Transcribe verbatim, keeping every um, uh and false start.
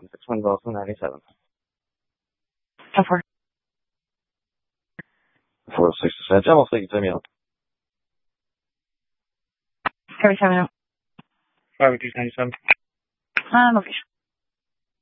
six one Delta ninety-seven. ten four. four sixty-seven, Jamal Fleet, Samuel. thirty-seven. five two ninety-seven. Uh, location.